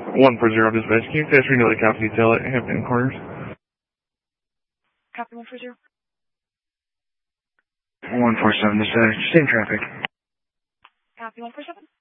140 dispatch. Can you pass me to the cop detail at Hampton Corners? Copy 140. 147 dispatch. Same traffic. Copy 147.